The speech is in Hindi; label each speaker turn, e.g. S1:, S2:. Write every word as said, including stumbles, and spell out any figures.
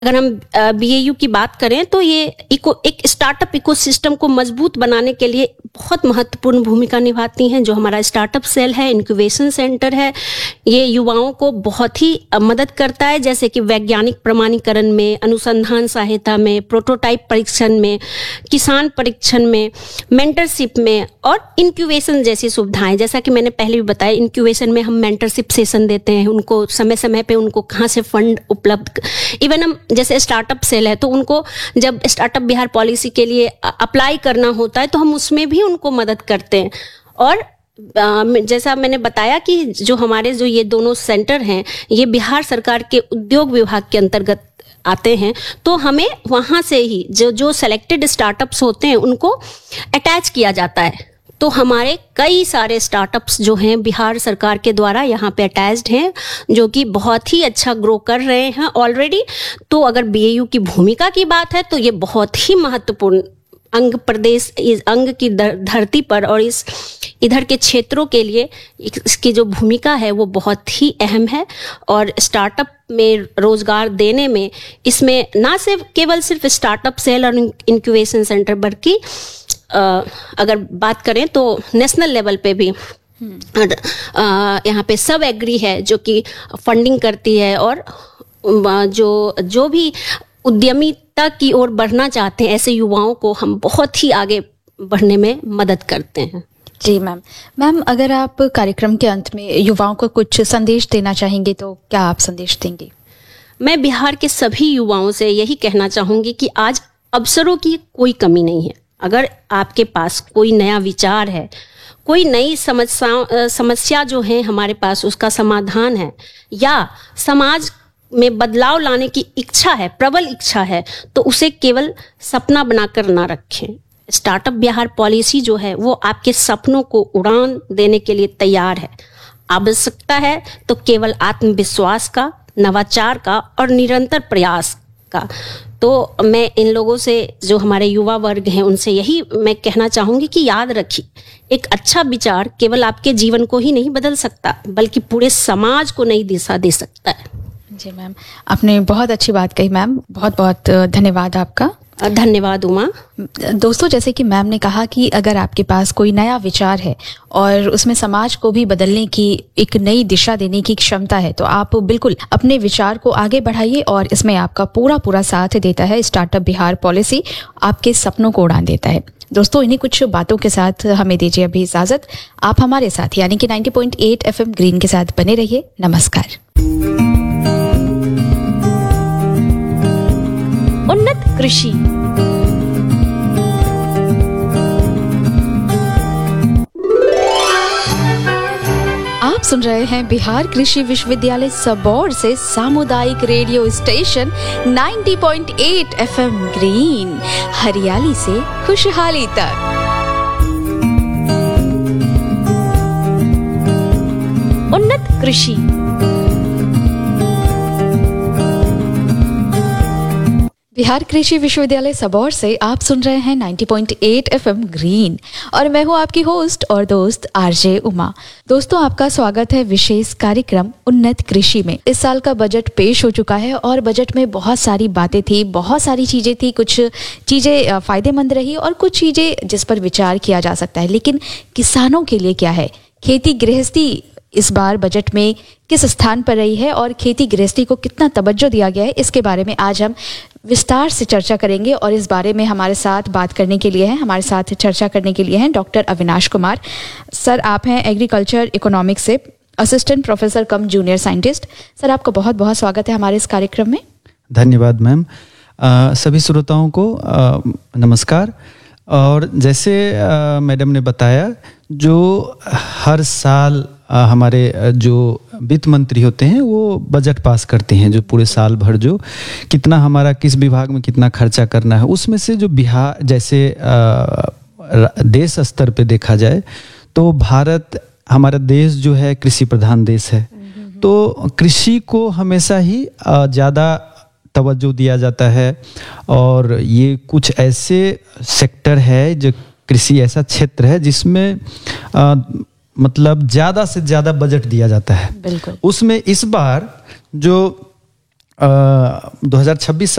S1: अगर हम बीएयू की बात करें तो ये इको एक स्टार्टअप इकोसिस्टम को मजबूत बनाने के लिए बहुत महत्वपूर्ण भूमिका निभाती हैं। जो हमारा स्टार्टअप सेल है, इंक्यूबेशन सेंटर है, ये युवाओं को बहुत ही मदद करता है, जैसे कि वैज्ञानिक प्रमाणीकरण में, अनुसंधान सहायता में, प्रोटोटाइप परीक्षण में, किसान परीक्षण में, मेंटरशिप में और इंक्यूबेशन जैसी सुविधाएं। जैसा कि मैंने पहले भी बताया, इंक्यूबेशन में हम मेंटरशिप सेशन देते हैं, उनको समय समय पे उनको कहाँ से फंड उपलब्ध, इवन हम जैसे स्टार्टअप सेल है तो उनको जब स्टार्टअप बिहार पॉलिसी के लिए अप्लाई करना होता है तो हम उसमें भी उनको मदद करते हैं। और जैसा मैंने बताया कि जो हमारे जो ये दोनों सेंटर हैं ये बिहार सरकार के उद्योग विभाग के अंतर्गत आते हैं, तो हमें वहाँ से ही जो जो सेलेक्टेड स्टार्टअप्स होते हैं उनको अटैच किया जाता है। तो हमारे कई सारे स्टार्टअप्स जो हैं बिहार सरकार के द्वारा यहाँ पे अटैच्ड हैं, जो कि बहुत ही अच्छा ग्रो कर रहे हैं ऑलरेडी। तो अगर बीएयू की भूमिका की बात है तो ये बहुत ही महत्वपूर्ण अंग प्रदेश, इस अंग की धरती पर और इस इधर के क्षेत्रों के लिए इसकी जो भूमिका है वो बहुत ही अहम है। और स्टार्टअप में रोजगार देने में इसमें ना सिर्फ केवल सिर्फ स्टार्टअप सेल और इंक्यूबेशन सेंटर, बल्कि अगर बात करें तो नेशनल लेवल पे भी यहाँ पे सब एग्री है जो कि फंडिंग करती है और जो जो भी उद्यमिता की ओर बढ़ना चाहते हैं ऐसे युवाओं को हम बहुत ही आगे बढ़ने में मदद करते हैं।
S2: जी मैम। मैम, अगर आप कार्यक्रम के अंत में युवाओं को कुछ संदेश देना चाहेंगे तो क्या आप संदेश देंगे?
S1: मैं बिहार के सभी युवाओं से यही कहना चाहूँगी कि आज अवसरों की कोई कमी नहीं है। अगर आपके पास कोई नया विचार है, कोई नई समस्या समस्या जो है हमारे पास उसका समाधान है, या समाज में बदलाव लाने की इच्छा है, प्रबल इच्छा है, तो उसे केवल सपना बनाकर ना रखें। स्टार्टअप बिहार पॉलिसी जो है वो आपके सपनों को उड़ान देने के लिए तैयार है। आवश्यकता है तो केवल आत्मविश्वास का, नवाचार का और निरंतर प्रयास का। तो मैं इन लोगों से, जो हमारे युवा वर्ग हैं, उनसे यही मैं कहना चाहूँगी कि याद रखिए, एक अच्छा विचार केवल आपके जीवन को ही नहीं बदल सकता बल्कि पूरे समाज को नई दिशा दे सकता है।
S2: जी मैम, आपने बहुत अच्छी बात कही मैम, बहुत बहुत धन्यवाद आपका।
S1: धन्यवाद उमा।
S2: दोस्तों, जैसे कि मैम ने कहा कि अगर आपके पास कोई नया विचार है और उसमें समाज को भी बदलने की, एक नई दिशा देने की क्षमता है, तो आप बिल्कुल अपने विचार को आगे बढ़ाइए और इसमें आपका पूरा पूरा साथ देता है स्टार्टअप बिहार पॉलिसी, आपके सपनों को उड़ान देता है। दोस्तों, इन्हीं कुछ बातों के साथ हमें दीजिए अभी इजाजत। आप हमारे साथ यानी कि नब्बे पॉइंट आठ एफएम ग्रीन के साथ बने रहिए। नमस्कार।
S3: उन्नत कृषि।
S2: आप सुन रहे हैं बिहार कृषि विश्वविद्यालय सबौर से सामुदायिक रेडियो स्टेशन नब्बे पॉइंट आठ एफएम ग्रीन, हरियाली से खुशहाली तक।
S3: उन्नत कृषि।
S2: बिहार कृषि विश्वविद्यालय सबौर से आप सुन रहे हैं नब्बे पॉइंट आठ एफएम ग्रीन और मैं हूं आपकी होस्ट और दोस्त आरजे उमा। दोस्तों, आपका स्वागत है विशेष कार्यक्रम उन्नत कृषि में। इस साल का बजट पेश हो चुका है और बजट में बहुत सारी बातें थी, बहुत सारी चीजें थी। कुछ चीजें फायदेमंद रही और कुछ चीजें जिस पर विचार किया जा सकता है। लेकिन किसानों के लिए क्या है? खेती गृहस्थी इस बार बजट में किस स्थान पर रही है और खेती गृहस्थी को कितना तवज्जो दिया गया है, इसके बारे में आज हम विस्तार से चर्चा करेंगे। और इस बारे में हमारे साथ बात करने के लिए हैं, हमारे साथ चर्चा करने के लिए हैं डॉक्टर अविनाश कुमार सर। आप हैं एग्रीकल्चर इकोनॉमिक्स से असिस्टेंट प्रोफेसर कम जूनियर साइंटिस्ट। सर, आपका बहुत बहुत स्वागत है हमारे इस कार्यक्रम में।
S4: धन्यवाद मैम। सभी श्रोताओं को आ, नमस्कार। और जैसे मैडम ने बताया, जो हर साल आ, हमारे जो वित्त मंत्री होते हैं वो बजट पास करते हैं, जो पूरे साल भर जो कितना हमारा किस विभाग में कितना खर्चा करना है, उसमें से जो बिहार जैसे आ, देश स्तर पे देखा जाए तो भारत, हमारा देश जो है कृषि प्रधान देश है। तो कृषि को हमेशा ही ज़्यादा तवज्जो दिया जाता है और ये कुछ ऐसे सेक्टर है, जो कृषि ऐसा क्षेत्र है जिसमें आ, मतलब ज़्यादा से ज़्यादा बजट दिया जाता है।
S2: बिल्कुल।
S4: उसमें इस बार जो दो हज़ार छब्बीस